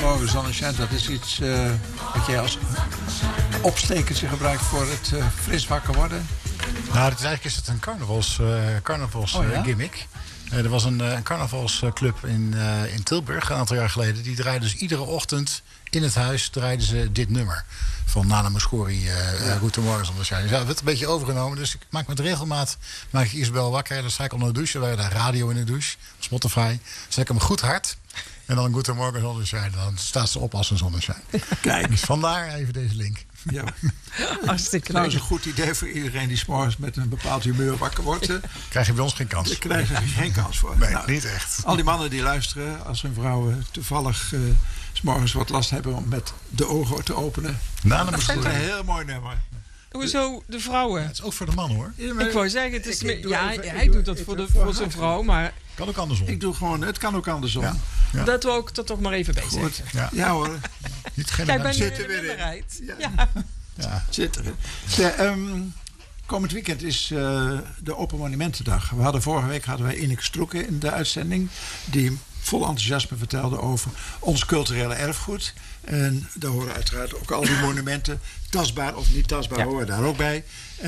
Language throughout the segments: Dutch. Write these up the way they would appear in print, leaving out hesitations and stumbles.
Goedemorgen Zonneschijn, dat is iets wat jij als opstekertje gebruikt voor het fris wakker worden? Nou, is het een carnavals gimmick. Er was een carnavalsclub in Tilburg een aantal jaar geleden. Die draaide dus iedere ochtend in het huis draaiden ze dit nummer. Van Nana Mouskouri, Goedemorgen Zonneschijn. Dus ja, dat werd een beetje overgenomen. Dus ik maak met regelmaat Isabel wakker. Dan sta ik onder de douche. We hebben radio in de douche. Spotify. Dan zet ik hem goed hard. En dan Goedemorgen Zonneschijn. Dan staat ze op als een zonneschijn. Kijk. Dus vandaar even deze link. Ja. Hartstikke nou, is een goed idee voor iedereen die 's morgens met een bepaald humeur wakker wordt. Krijg je bij ons geen kans. Daar krijg je geen kans voor. Nee, niet echt. Al die mannen die luisteren, als hun vrouwen toevallig 's morgens wat last hebben om met de ogen te openen. Dat is een heel mooi nummer. Hoezo de vrouwen? Het is ook voor de man hoor. Ja, ik wou zeggen, hij doet dat voor zijn vrouw, maar... Kan ook andersom. Ik doe gewoon, het kan ook andersom. Ja. Ja. Dat wil ik er toch maar even bij zeggen. Ja hoor. Jij bent in de minderheid. Ja. Zit erin. Komend weekend is de Open Monumentendag. Vorige week hadden wij Ineke Stroeken in de uitzending. Die vol enthousiasme vertelde over ons culturele erfgoed. En daar horen uiteraard ook al die monumenten. Tastbaar of niet tastbaar horen daar ook bij.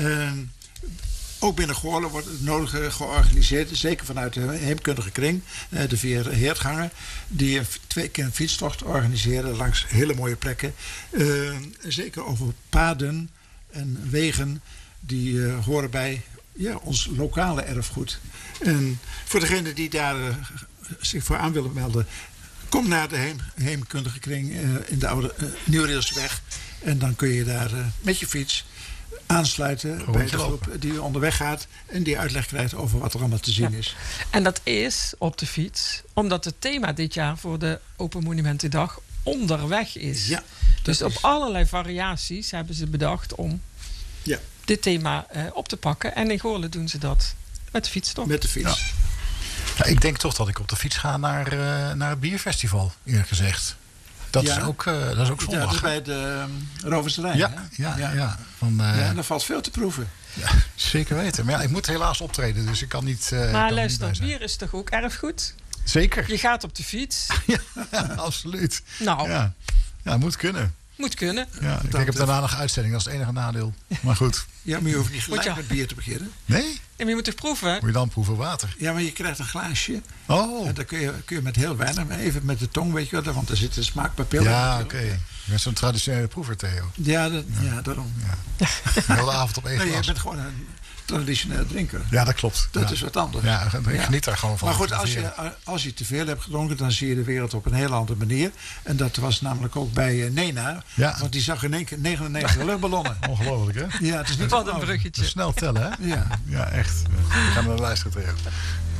Ook binnen Goorlen wordt het nodige georganiseerd. Zeker vanuit de heemkundige kring. De 4 heertgangen. Die 2 keer een fietstocht organiseren langs hele mooie plekken. Zeker over paden en wegen. Die horen bij ons lokale erfgoed. En voor degenen die daar zich voor aan willen melden. Kom naar de heemkundige kring in de oude Nieuwrielseweg. En dan kun je daar met je fiets aansluiten bij de groep die onderweg gaat en die uitleg krijgt over wat er allemaal te zien is. En dat is op de fiets, omdat het thema dit jaar voor de Open Monumentendag onderweg is. Ja, dus op allerlei variaties hebben ze bedacht om dit thema op te pakken. En in Goorlen doen ze dat met de fiets toch? Met de fiets. Ja. Ja, ik denk toch dat ik op de fiets ga naar het bierfestival, eerlijk gezegd. Dat is ook zondag. Ja, dat is bij de Roverserij. Ja. Daar valt veel te proeven. Ja, zeker weten. Maar ja, ik moet helaas optreden, dus ik kan niet. Maar luister, bier is toch ook erfgoed? Zeker. Je gaat op de fiets. Ja, absoluut. Nou. Ja, moet kunnen. Moet kunnen. Ja, ik heb daarna nog uitzending, dat is het enige nadeel. Maar goed. Ja, maar je hoeft niet gelijk met bier te beginnen. Nee? En je moet toch proeven? Moet je dan proeven water? Ja, maar je krijgt een glaasje. Oh. En dan kun je met heel weinig, maar even met de tong, weet je wat, want er zit een smaakpapil in. Ja, oké. Met zo'n traditionele proever, Theo. Ja, daarom. Ja. De hele avond op één glas. Nee, je bent gewoon een traditioneel drinker. Ja, dat klopt. Dat is wat anders. Ja, ik geniet daar gewoon van. Maar goed, als je te veel hebt gedronken, dan zie je de wereld op een hele andere manier. En dat was namelijk ook bij Nena. Ja. Want die zag in één keer 99 luchtballonnen. Ongelooflijk, hè? Ja, het is niet wat een bruggetje. Snel tellen, hè? Ja, echt. We gaan naar de luisteren, Theo.